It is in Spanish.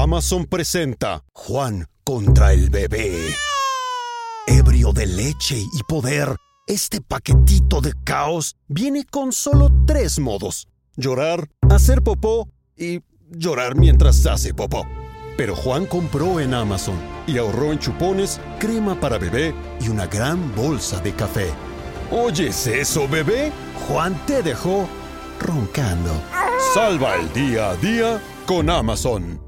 Amazon presenta Juan contra el bebé. Ebrio de leche y poder, este paquetito de caos viene con solo 3 modos: llorar, hacer popó y llorar mientras hace popó. Pero Juan compró en Amazon y ahorró en chupones, crema para bebé y una gran bolsa de café. ¿Oyes eso, bebé? Juan te dejó roncando. Salva el día a día con Amazon.